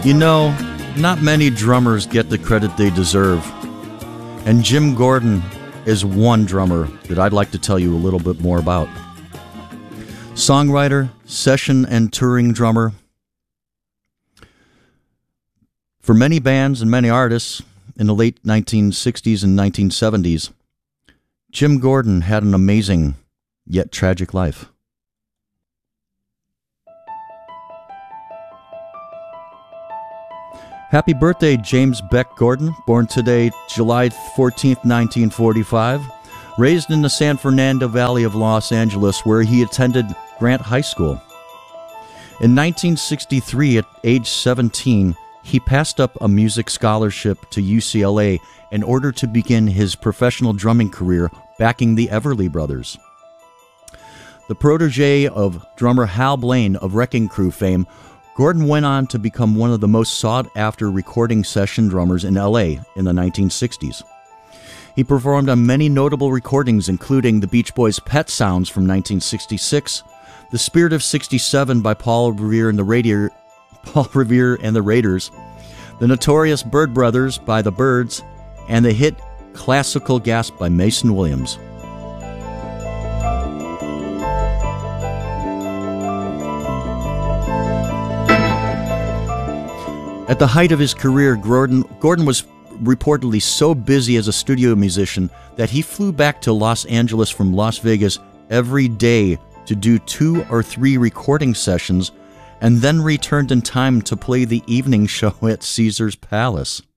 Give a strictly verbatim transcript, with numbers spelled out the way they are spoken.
You know, not many drummers get the credit they deserve. And Jim Gordon is one drummer that I'd like to tell you a little bit more about. Songwriter, session and touring drummer. For many bands and many artists in the late nineteen sixties and nineteen seventies, Jim Gordon had an amazing yet tragic life. Happy birthday, James Beck Gordon, born today, July fourteenth, nineteen forty-five. Raised in the San Fernando Valley of Los Angeles, where he attended Grant High School. In nineteen sixty-three, at age seventeen, he passed up a music scholarship to U C L A in order to begin his professional drumming career backing the Everly Brothers. The protege of drummer Hal Blaine of Wrecking Crew fame, Gordon went on to become one of the most sought-after recording session drummers in L A in the nineteen sixties. He performed on many notable recordings, including the Beach Boys' Pet Sounds from nineteen sixty-six, The Spirit of sixty-seven by Paul Revere and the Radier, Paul Revere and the Raiders, The Notorious Bird Brothers by the Byrds, and the hit Classical Gasp by Mason Williams. At the height of his career, Gordon, Gordon was reportedly so busy as a studio musician that he flew back to Los Angeles from Las Vegas every day to do two or three recording sessions and then returned in time to play the evening show at Caesar's Palace.